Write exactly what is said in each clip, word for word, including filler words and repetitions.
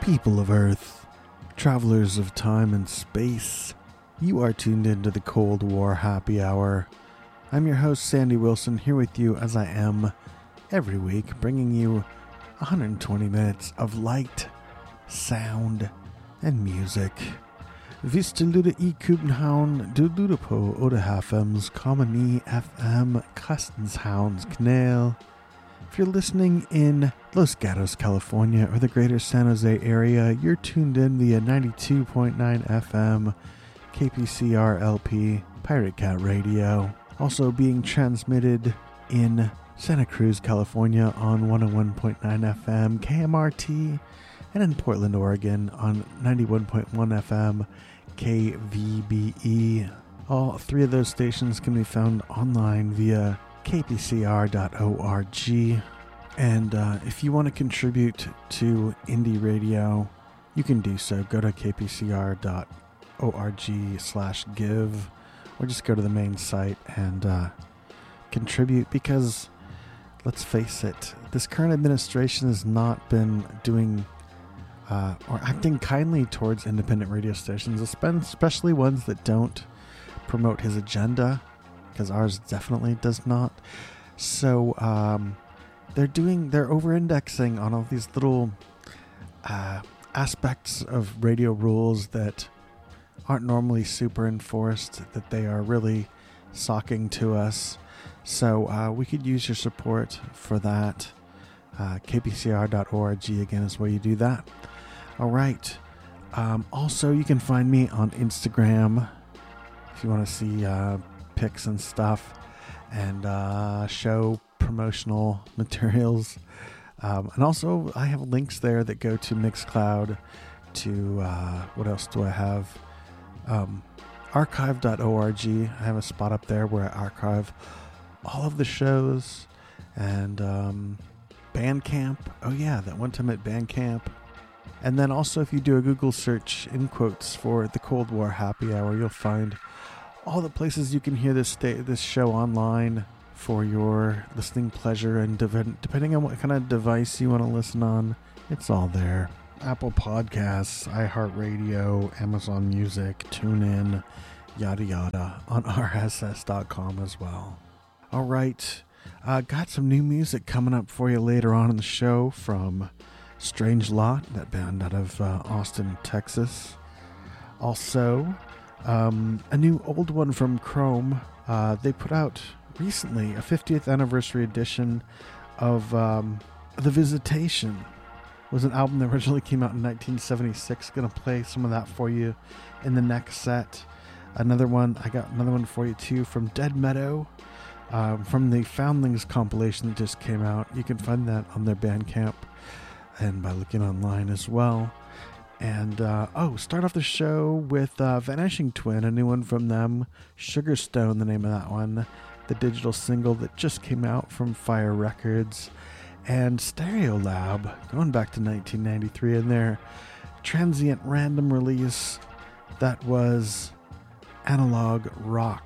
People of Earth, travelers of time and space, you are tuned into the Cold War Happy Hour. I'm your host, Sandy Wilson, here with you as I am every week, bringing you one hundred twenty minutes of light, sound, and music. Vi ste lytter i København, du lytter på otte halvfems komma ni F M, Christianshavns kanal. If you're listening in Los Gatos, California, or the greater San Jose area, you're tuned in via ninety-two point nine F M, K P C R L P, Pirate Cat Radio. Also being transmitted in Santa Cruz, California on one oh one point nine F M, K M R T, and in Portland, Oregon on ninety-one point one F M, K V B E. All three of those stations can be found online via K P C R dot org. And uh, if you want to contribute to indie radio, you can do so. Go to K P C R dot org slash give, or just go to the main site and uh, contribute, because let's face it, this current administration has not been doing uh, or acting kindly towards independent radio stations, especially ones that don't promote his agenda, because ours definitely does not. So um, they're doing, they're over-indexing on all these little uh, aspects of radio rules that aren't normally super enforced, that they are really socking to us. So uh, we could use your support for that. Uh, K P C R dot org again is where you do that. All right. Um, also, you can find me on Instagram if you want to see uh, pics and stuff, and uh, show promotional materials. Um, and also, I have links there that go to Mixcloud, to, uh, what else do I have? Um, archive dot org. I have a spot up there where I archive all of the shows. And um, Bandcamp. Oh yeah, that one time at Bandcamp. And then also, if you do a Google search in quotes for the Cold War Happy Hour, you'll find all the places you can hear this sta- this show online for your listening pleasure. And de- depending on what kind of device you want to listen on, it's all there. Apple Podcasts, iHeartRadio, Amazon Music, TuneIn, yada yada, on R S S dot com as well. All right, uh, got some new music coming up for you later on in the show from Strange Lot, that band out of uh, Austin, Texas. Also, um, a new old one from Chrome. Uh, they put out recently a fiftieth anniversary edition of um, The Visitation. It was an album that originally came out in nineteen seventy-six. Gonna play some of that for you in the next set. Another one, I got another one for you too from Dead Meadow, um, from the Foundlings compilation that just came out. You can find that on their Bandcamp and by looking online as well. And uh, oh, start off the show with uh, Vanishing Twin, a new one from them. Sugarstone, the name of that one, the digital single that just came out from Fire Records. And Stereolab, going back to nineteen ninety-three, and their transient random release that was Analog Rock.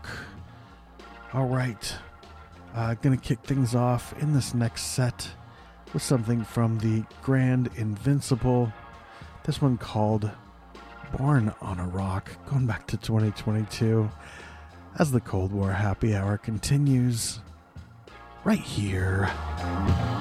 All right, uh, gonna kick things off in this next set with something from the Grand Invincible. This one called Born on a Rock, going back to twenty twenty-two, as the Cold War Happy Hour continues right here.